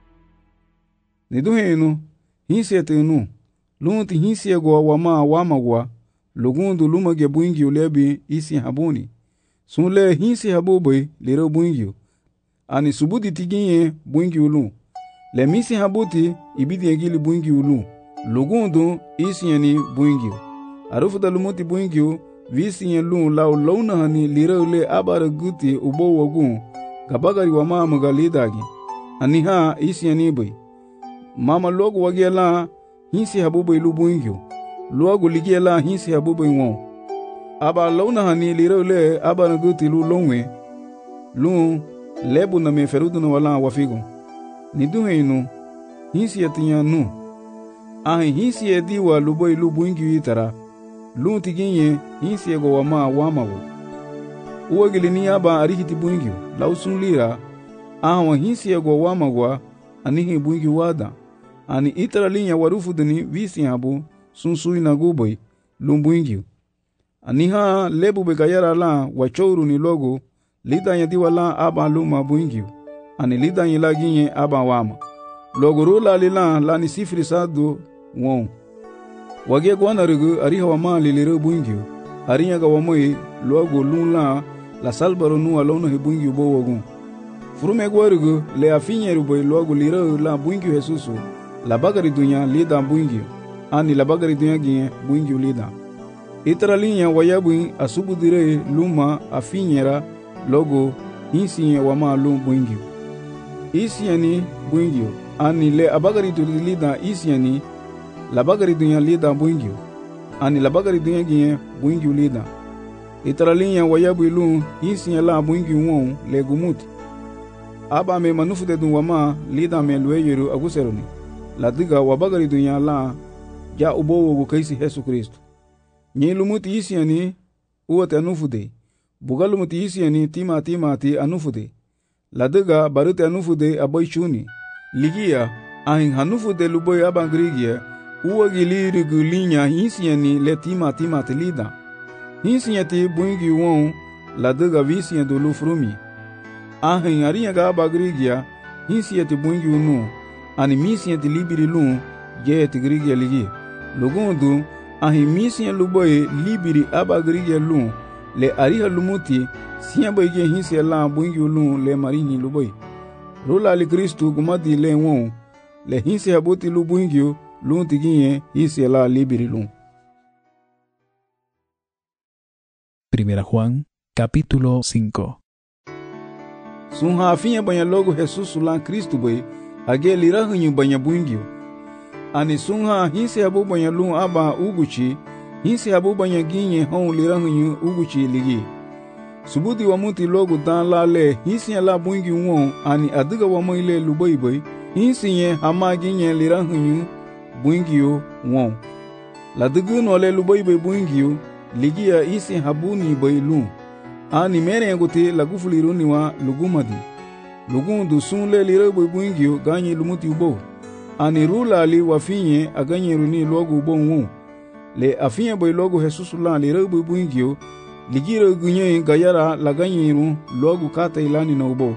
niduhenu hinsetenu lunti hinsiego wama lugundu lumage bungio lebi isi habuni sunle hinsi habuboy lero bungio ani subudi tiginye bungio lu le misi habuti ibidi egili bungio lu lugundu isieni bungio arufuta lumuti bungio visiyen lu lau launa hani liraule abara guti ubo wagun gabagari wa mama galidagi aniha isieni boy mama logo wagiela hinsi habuboy lu bungio luagu ligiela hinsi habuboy ngo aba launa hani liraule abara guti lu longwe lu lebu na meferudu na wala wafigo niduheinu hinsi yatinya nu ahi hinsi ediwa luboy lu bungi itara lu tiginye hinsi ego wamawo uwagili ni aba arihiti bungi lausun lira ahwa hinsi ego wamagwa anihi bungi wada ani itara linya warufu dini visi habu sunsui na guboy lu bungi aniha lebu begayara la wachouru ni logo lidanya diwa la aba luma bungi ani lidanya la ginye aba wama logo rula lila lani sifiri sadu won wage gwana rugu ariha wama lilire bungio arinya ga wamoi logo lula la salbaro nu alono he bungio bo wogun furume gwarugu le afinye ruboy logo lire la bungio Jesusu la bagari dunya lida bungio ani la bagari dunya ginye bungio lida itralinya wayabu asubudire luma afinyera logo hinsiye wama lu bungio isiani bungio ani le abagari tu lida isiani la bagari dunya lida bungio ani la bagari dunya ginye bungio lida itralinya wayabu lu isiya la bungio won le gumuti aba me manufu de dun wama lida me lueyeru aguseroni la diga wabagari dunya la ja ubowo go kaisi Yesu Kristo nyi lumuti isiani uwate anufude bugalumuti isiani timati anufude la diga barute anufude aboy chuni ligia ahin hanufude luboy abangrigia uwagili gulinya hisiani le timati lida hisiati bungi won la diga visian do lufrumi ahin ariya ga abagrigia hisiati bungi unu ani misiati libiri lu je tigrigia ligi lugundu ahin misian luboy libiri abagrigia lu le ariha lumuti siamba ige hisia la bungi lu le marini luboy rula li Kristu gumadi le won le hisia boti lu bungi lu tiginye hisia la libiri lu. Primera Juan, capítulo 5. Sunha afinha banya logo Jesus la Kristu boy age lirahanyu banya bungi ani sunha hisia bu banya lu aba uguchi hisia bu banya ginye hon lirahanyu uguchi ligi subudi wa muti logo dan la le hisia la bungi won ani adiga wa moile luboy boy hisia hama ginye lirahanyu bungi won la digu no le luboy boy bungi ligi ya isi habuni boy lu ani mere ngote la gufuliruni wa lugumadi lugundu sunle lire boy bungi ganyi lumuti ubo ani rula li wafinye aganye runi logo ubo won le afinye boy logo Jesus la lire boy bungi ligiro gunye gayara laganyiru logu kata ilani na ubo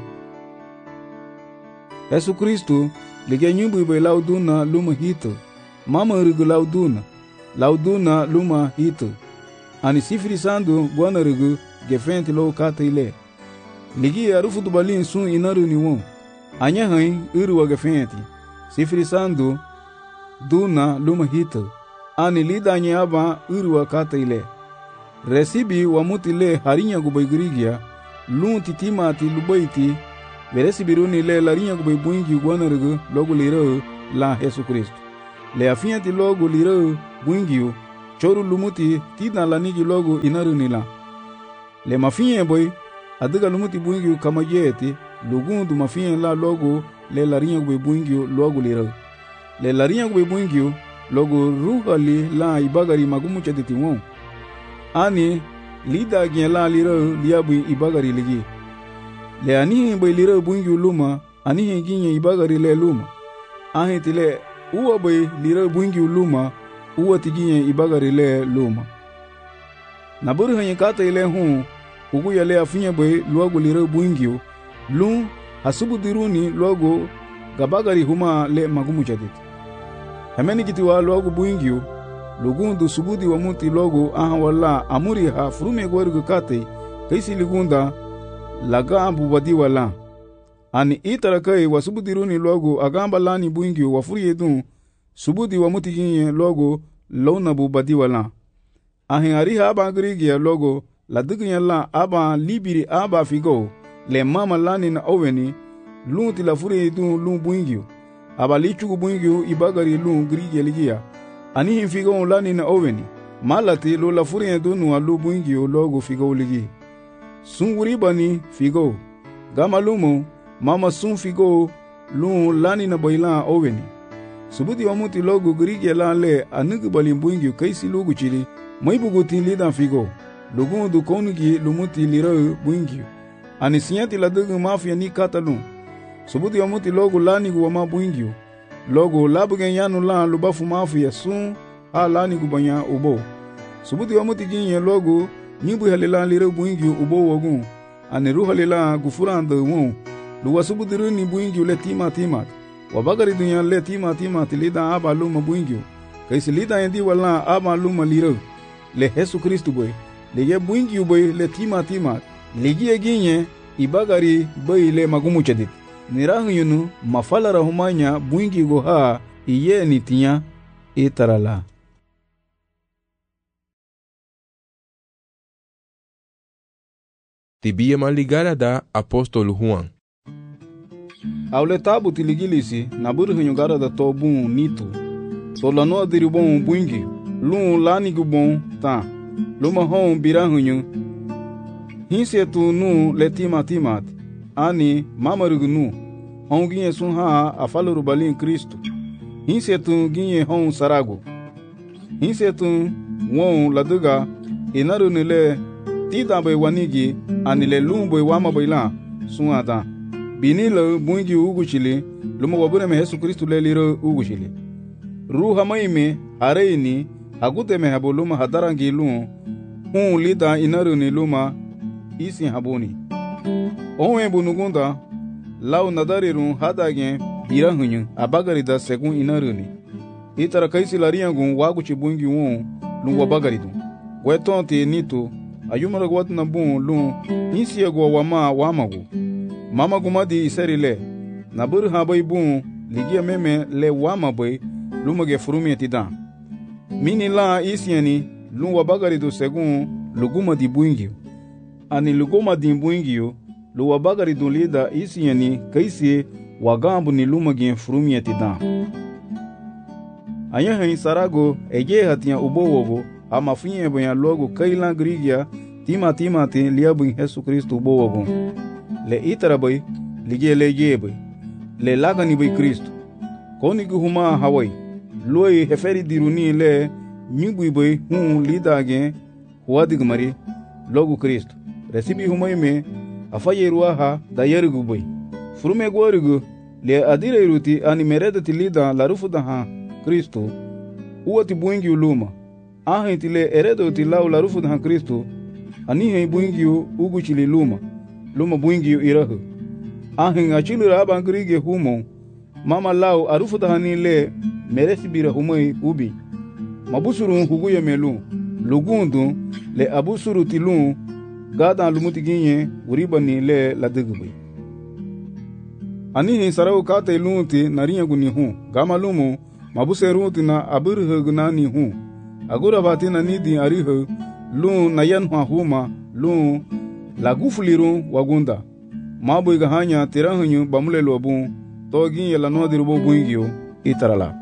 Yesu Kristo ligenyumbu be lauduna luma hito mama rugu lauduna luma hito ani sifiri sandu bwana rugu gefenti lo kata ile ligi arufu dubalin sun inaru ni won anya hain uru wa gefenti sifiri sandu duna luma hito ani lidanya aba uru wa kata ile resibi wa mutile harinya gubaygrigia lunti timati lubayti veresi biruni le larinha gube buingi guanargu logo lira la Yesu Kristo. Le afianti logo lira buingi choru lumuti tina lanigi logo inaruni la. Le mafinye boy adiga lumuti buingi kama jeti lugundu mafinye la logo le larinha gube buingi logo lira. Le larinha gube buingi logo ruhali la ibagari magumu chaditi won. Ani lida gien la lira liabu ibagari ligi. Le anihin boy lira buingi luma anihin ginye ibagari le luma. Ahin tile uwa boy lira buingi luma uwa tiginye ibagari le luma. Naburu hanye kata ile hun ugu ya le afinye boy luagu lira buingi lun hasubu diruni luagu gabagari huma le magumu chaditi. Hameni kitiwa luagu buingi lugundu subudi wa muti logo aha wala amuri ha frume gwargu kate kaisi ligunda laga ambu wadi wala ani itara kai wa subudi runi logo agamba lani buingi wa furi edun subudi wa muti ginye logo lona bu badi wala ahin ari ha bangrigi ya logo la diginya la aba libiri aba figo le mama lani na oveni lunti la furi edun lun buingi aba lichugu buingi ibagari lun grigi ligia ani hin figo lani na oveni malati lo la furi edun alu buingi logo figo ligi sun wuri bani figo gama lumo mama sun figo lun lani na boilan oveni subuti wamuti logo grigi la le anugu balin buingi kaisi logo chili mai buguti lidan figo logo du kongi lumuti lira buingi ani sinyati la dugu mafia ni katalun subuti wamuti logo lani gu wama buingi logo labugen yanu la lubafu mafia sun ha lani gu banya ubo subuti wamuti ginye logo nibu halila lira buingi ubo wogun ani ruhalila gufuranda won luwa subuti runi buingi le tima wabagari dunya le tima tilida aba luma buingi kaisi lida yendi wala aba luma lira le Yesu Kristo boy le buingi boy le tima legi ginye ibagari boy le magumu chadit nirahu yunu mafala rahumanya buingi go ha iye nitinya itarala. Tibia maligara da apóstolo Juan. Aule tabu tiligilisi naburu hunyugara da tobun nito. Solano adiribon buingi lun lani gubon ta luma hon birahunyu hinse tu nu le tima ani mamarugu nu hon ginye sun ha afaluru balin Kristo hinse tu ginye hon sarago hinse tu won laduga inaru nile tida boy wanigi ani le lumboy wama boyla sun ada binilo buingi uguchili luma wabure me Yesu Kristo le liro uguchili ruha maime areini agute me habo luma hadarangi lun hun lida inaru ni luma isi haboni onwe bunugunda lau nadarirun hadagen birahunyu abagari da segun inaruni itara kaisi lariangun waguchi buingi won lun wabagaridu wetonte nito ayumara gwatna bun lun insi agwa wamagu mama gumadi iserile nabur habai bun ligia meme le wamabai lumage furumi tidan mini la isiani lun wabagaridu segun luguma di buingi ani luguma di buingi lu wabagaridu lida isiani kaisi wagambu ni lumage furumi tidan ayahin sarago eje hatia ubowogo ama finye boya logo kailan grigia tima te liabu Yesu Kristo ubowogo le itarabai lige le jebe le lagani bai Kristo koni guhuma hawai loi heferi diruni le nyubu bai lidage huadigmari logo Kristo resibi humaime afayeruwa ha dayerugu bai furume gorigu le adire ruti ani meredati lida larufu da ha Kristo uwati buingi uluma ahinti le eredo ti lau larufu da ha Kristo ani he buingi uguchili luma buingi irahu ahin achilu raba ngrige humo mama lau arufu da hani le meresi bira humai ubi mabusuru huguye melu lugundu le abusuru tilu gada lumuti ginye uribani le ladigbi ani hin sarau kate lunti nariya guni hu gama lumu mabuseruti na abirhe gunani hu agura batina nidi arihe lu nayan huma lu lagufuliru wagunda Mabu iga hanya tirahanyu bamule luabu, togi yala no dirubo buingio, itarala.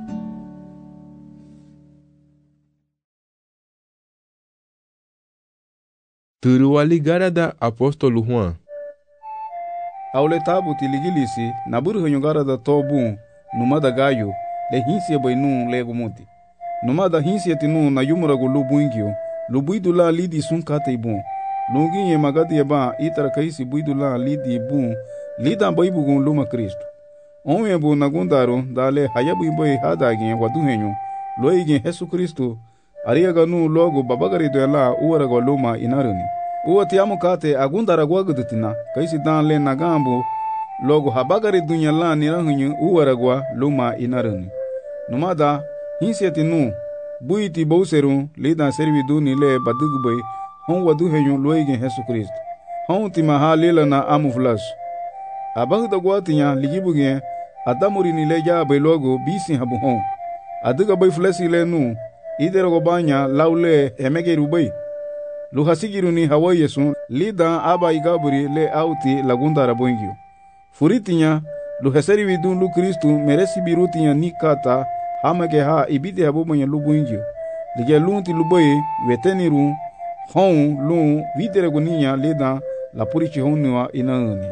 Turuali garada apóstolo Juan. Aule tabu tiligilisi, naburu hanyu garada tobu, numada gayo, le hinsia bainu lego muti. Numada hinsia tinu na yumuragu lubuingio, lubuidula lidi sunkate ibu. Lungi ye magadi yeba itara kaisi buidula lidi ibu, lida baibugun luma Kristo. Onwe bu nagundaru dale hayabu iboy hadagin waduhenyu, loigin Yesu Kristo, ariaganu logo babagari doela uwarago luma inaruni. Uwa tiamu kate agundara gwagudutina, kaisi danle nagambu, logo habagari dunya la nirahenyu uwaragwa luma inaruni. Numada hinsia tinu, buiti bouseru lida servidu nile badugubay, hon waduhenyu loigin Yesu Kristo. Hon timaha lila na amuflasu. Abahuda gwatinya ligibugen adamuri nile jabe logo bisi habu hon. Aduga bay flesi le nu, idero banya laule emegeru bay. Luhasigiru ni hawa yesu lida aba igaburi le auti lagundara boingio. Furitinya luheseri vidun lu Kristu meresi birutinya nikata hamage ha ibide habu manya lu boingio. Lige lunti luboy veteniru hon lu videre guninya lida la purichi honua inaani.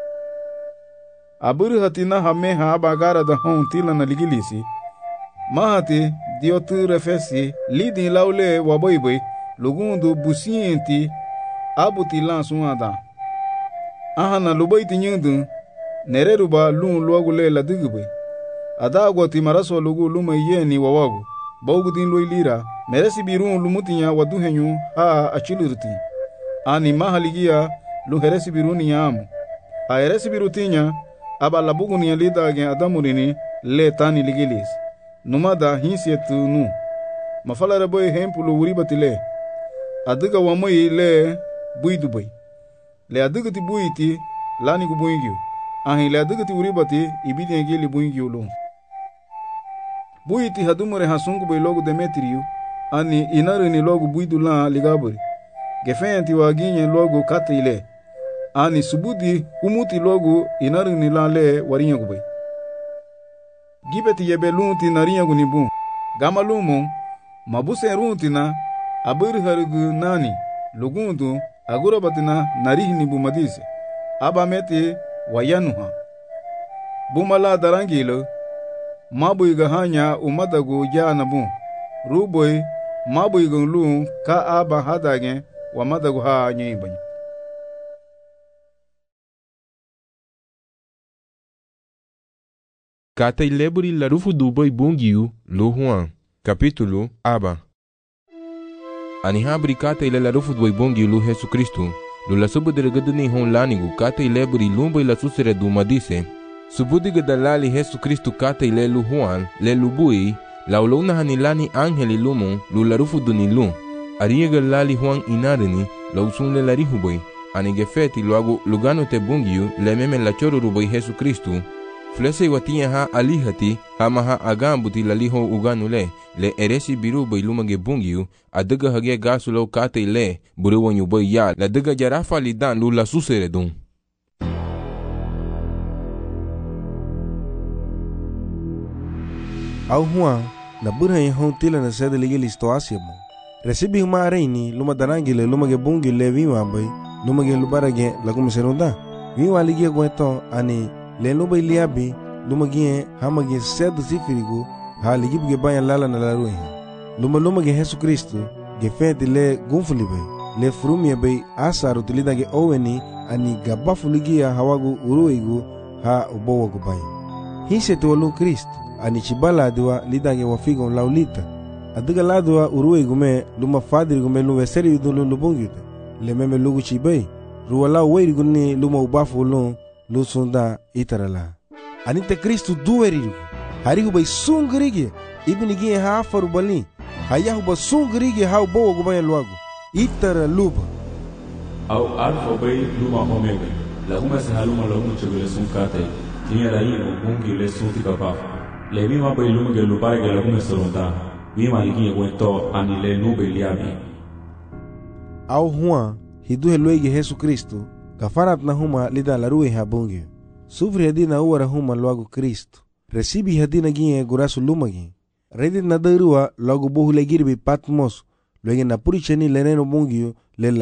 Aburu hatina hameha abagara da hon tila na ligilisi. Mahati diotu refesi lidi laule waboiboy lugundu busienti abuti lansuada. Ahana luboiti nyundu nereruba lun luagule la digube. Adagwa timaraso lugu luma yeni wawagu. Bogudin loilira meresi birun lumutinya waduhenyu ha achilurti. Ani mahaligia luheresi biruni yamu. Ha heresi birutinya aba labuguni lida gen adamurini le tani ligilis. Numada hinsietu nu. Mafala reboy hempulu uribatile. Aduga wamoi le buidubay. Le aduga ti buiti lani gubuingyo. Ahi le aduga ti uribati ibidi ngeli buingyo lo. Buiti hadumure hasungu bay logo Demetriu. Ani inarini logo buidu la ligaburi. Gefenti waginye logo kate ile. Ani subudi umuti logo inarini la le warinya gubay. Gibeti yebe lunti narinya gunibu. Gama lumo mabuse runti na abiri harigu nani lugundu agura batina narihini bumadise. Abamete wayanuha. Bumala darangilo mabu igahanya umadagu jana bu. Ruboy mabu igunlu ka aba hadage wa madagu ha nyibany. Kata ileburi larufu duboy bungiu lu Juan. Capítulo aba. Ani habri kata ile larufu duboy bungiu lu Jesu Kristu. Lu la subudirgadani hon lanigu kata ileburi lumboy la susere dumadise. Subudigadalali Jesu Kristu kata ile lu Juan le lubui. Laulona hanilani angeli lumo lu larufu dunilu. Ariega lali Juan inarini lausun le larihuboy. Ani gefeti luagu lugano te bungiu le meme la choro ruboy Jesu Kristu. Flese watia ha alihati hamaha agambuti laliho uganule le eresi biru bailumage bungiu adaga hage gasulo kate le buruwanyu boy ya la daga jarafa lidan lu la suseredun. Au Juan la burha yahon tila na sede ligi listo asiamo. Recibi huma reini luma danangile lumage bungi le viwa boy lumage lubarage lagume serunda. Viwa ligi gweto ani le luba iliabi lumagi hamagi sedu sifirigu ha ligibuge banya lala na laruhi lumage Yesu Kristo gefeti le gunfulibe le frumie be asaru tulidage oweni ani gabafu ligia hawagu uruigu ha ubowagu banya hise tuwalu Kristo ani chibala diwa lidage wafigo laulita adiga ladwa uruigu me luma fadirigu me lume seri udulu lubungite le meme lugu chibai ruwala weirigu ni luma ubafu ulun lusunda itarala anite Kristu duwerigu harigu bay sungrige ibnigi ha faru bali hayahu ba sungrige ha bo gubaya luagu itara luba au alfa bay luma omega la uma se haluma la uma chegule sunkate tinya raino bungi le sunti kapa le mima bay luma ge lupare ge la uma soronta mima ligi gwento ani le nube liabi au Juan hidu heluege Yesu Kristo Gafarat na huma lida larue ha bungio. Sufri hadina uwara huma logo Kristo. Resibi hadina ginye gurasu lumagi. Redit na darua logo bohu legirbi Patmos. Loge na puricheni leneno bungio lela